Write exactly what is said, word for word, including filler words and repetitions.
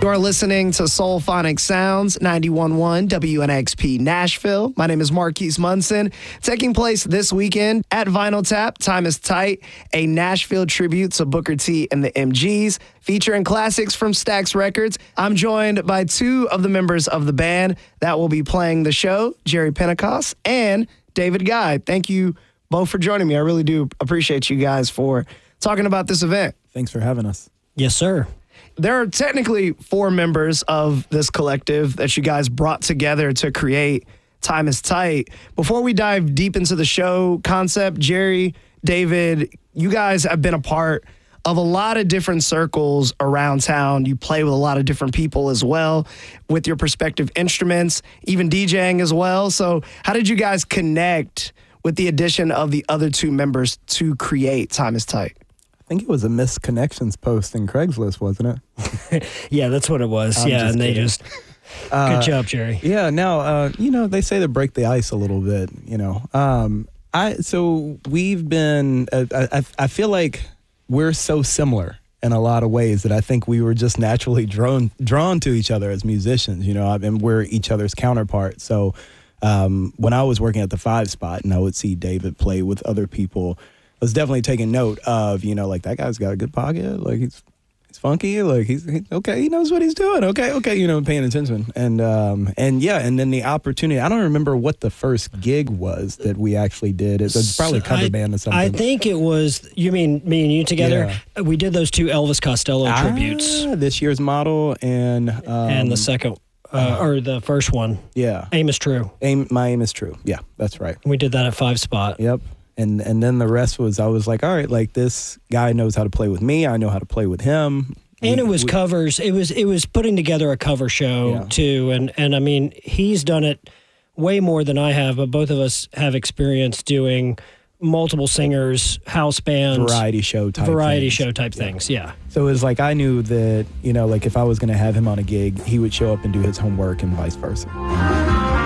You're listening to Soulphonic Sounds, ninety-one point one W N X P Nashville. My name is Marquise Munson. Taking place this weekend at Vinyl Tap, Time is Tight, a Nashville tribute to Booker T and the M Gs, featuring classics from Stax Records. I'm joined by two of the members of the band that will be playing the show, Jerry Pentecost and David Guy. Thank you both for joining me. I really do appreciate you guys for talking about this event. Thanks for having us. Yes, sir. There are technically four members of this collective that you guys brought together to create Time is Tight. Before we dive deep into the show concept, Jerry, David, you guys have been a part of a lot of different circles around town. You play with a lot of different people as well with your respective instruments, even DJing as well. So how did you guys connect with the addition of the other two members to create Time is Tight? I think it was a missed connections post in Craigslist, wasn't it? Yeah, that's what it was. I'm yeah, and they kidding. just... Uh, Good job, Jerry. Yeah, now, uh, you know, they say to break the ice a little bit, you know. Um, I So we've been... Uh, I, I feel like we're so similar in a lot of ways that I think we were just naturally drawn drawn to each other as musicians, you know, and we're each other's counterparts. So um, when I was working at the Five Spot and I would see David play with other people, I was definitely taking note of, you know, like, that guy's got a good pocket, like, he's he's funky, like, he's he, okay, he knows what he's doing, okay, okay, you know, paying attention. And, um, and yeah, and then the opportunity, I don't remember what the first gig was that we actually did. It was probably a cover I, band or something. I think it was, you mean me and you together? Yeah. We did those two Elvis Costello ah, tributes. This year's model and... Um, and the second, uh, or the first one. Yeah. Aim is True. Aim, my aim is true. Yeah, that's right. We did that at Five Spot. Yep. And and then the rest was, I was like, all right, like, this guy knows how to play with me. I know how to play with him. And we, it was we, covers. It was it was putting together a cover show, Yeah. too. And, and I mean, he's done it way more than I have, but both of us have experience doing multiple singers, house bands. variety show type Variety things. show type Yeah. things, yeah. So it was like, I knew that, you know, like, if I was going to have him on a gig, he would show up and do his homework and vice versa.